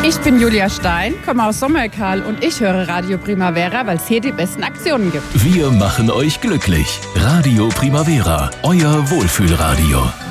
Ich bin Julia Stein, komme aus Sommerkarl und ich höre Radio Primavera, weil es hier die besten Aktionen gibt. Wir machen euch glücklich. Radio Primavera, euer Wohlfühlradio.